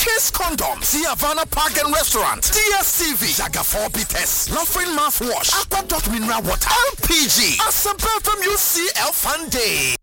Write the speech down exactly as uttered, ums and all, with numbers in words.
Kiss Condom, Sea Havana Park and Restaurant, D S C V, Jaga four Bites, Laughing Mouthwash, Aqua Dot Mineral Water, L P G, Asampa from U C L Fun Day.